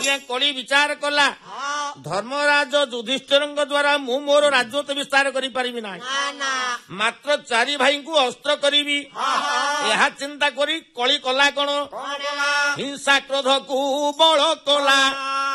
ଆଜ୍ଞା କଳି ବିଚାର କଲା ଧର୍ମରାଜ ଯୁଧିଷ୍ଠିରଙ୍କ ଦ୍ୱାରା ମୁଁ ମୋର ରାଜତ୍ୱ ବିସ୍ତାର କରିପାରିବି ନାହିଁ, ମାତ୍ର 4 ଭାଇଙ୍କୁ ଅସ୍ତ୍ର କରିବି। ଏହା ଚିନ୍ତା କରି କଳି କଲା କଣ? ହିଂସା କ୍ରୋଧକୁ ବଳ କଲା।